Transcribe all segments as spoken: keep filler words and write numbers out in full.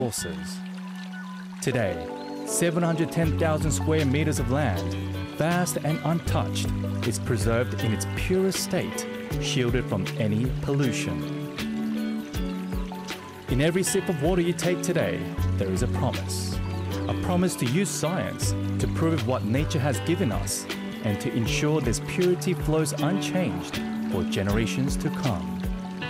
Forces. Today, seven hundred ten thousand square meters of land, vast and untouched, is preserved in its purest state, shielded from any pollution. In every sip of water you take today, there is a promise. A promise to use science to prove what nature has given us and to ensure this purity flows unchanged for generations to come.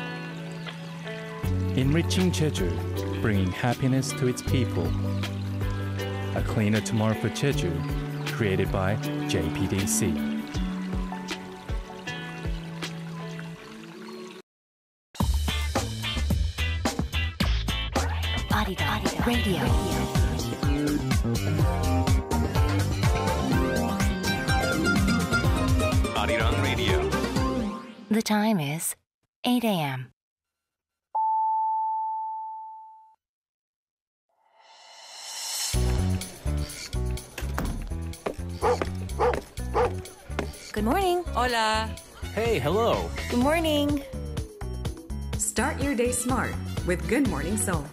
Enriching Jeju, bringing happiness to its people. A cleaner tomorrow for Jeju, created by J P D C. Arirang Radio. Arirang Radio. The time is eight a m Good morning. Hola. Hey, hello. Good morning. Start your day smart with Good Morning Seoul.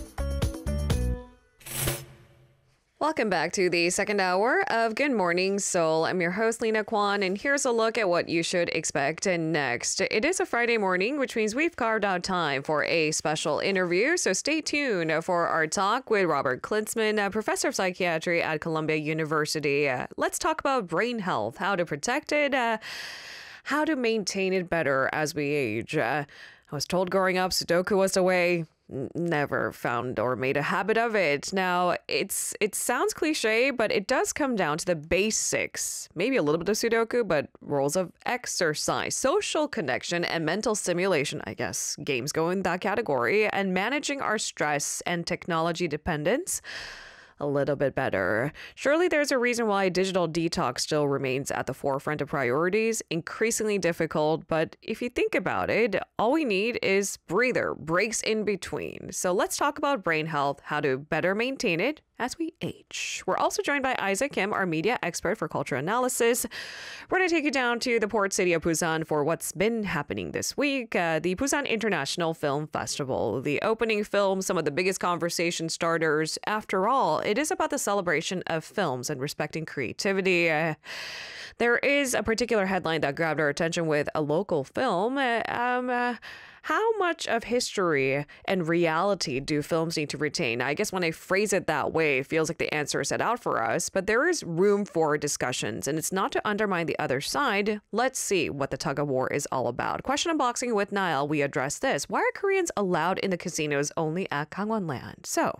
Welcome back to the second hour of Good Morning Seoul. I'm your host, Lena Kwan, and here's a look at what you should expect next. It is a Friday morning, which means we've carved out time for a special interview, so stay tuned for our talk with Robert Klinsmann, a professor of psychiatry at Columbia University. Uh, let's talk about brain health, how to protect it, uh, how to maintain it better as we age. Uh, I was told growing up Sudoku was the way. Never found or made a habit of it. Now, it's it sounds cliche, but it does come down to the basics. Maybe a little bit of Sudoku, but rules of exercise, social connection, and mental stimulation, I guess. Games go in that category. And managing our stress and technology dependence a little bit better. Surely there's a reason why digital detox still remains at the forefront of priorities, increasingly difficult, but if you think about it, all we need is breather, breaks in between. So let's talk about brain health, how to better maintain it as we age. We're also joined by Isaac Kim, our media expert for culture analysis. We're going to take you down to the port city of Busan for what's been happening this week. Uh, the Busan International Film Festival, the opening film, some of the biggest conversation starters. After all, it is about the celebration of films and respecting creativity. Uh, there is a particular headline that grabbed our attention with a local film. Uh, um, uh, How much of history and reality do films need to retain? I guess when I phrase it that way, it feels like the answer is set out for us, but there is room for discussions, and it's not to undermine the other side. Let's see what the tug of war is all about. Question unboxing with Niall, we address this. Why are Koreans allowed in the casinos only at Gangwon-land? So,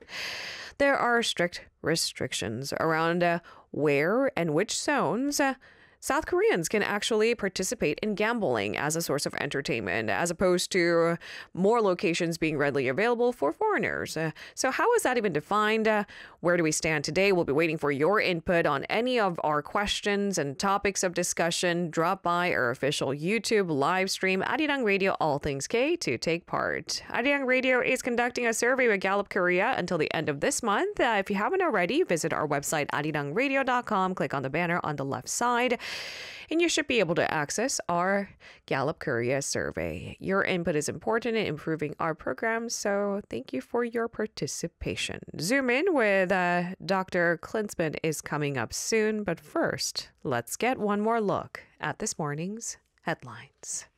there are strict restrictions around uh, where and which zones uh, South Koreans can actually participate in gambling as a source of entertainment, as opposed to more locations being readily available for foreigners. Uh, so how is that even defined? Uh, where do we stand today? We'll be waiting for your input on any of our questions and topics of discussion. Drop by our official YouTube live stream, Arirang Radio All Things K, to take part. Arirang Radio is conducting a survey with Gallup Korea until the end of this month. Uh, if you haven't already, visit our website, arirang radio dot com. Click on the banner on the left side, and you should be able to access our Gallup Korea survey. Your input is important in improving our program, so thank you for your participation. Zoom in with uh, Doctor Klinsmann is coming up soon, but first, let's get one more look at this morning's headlines.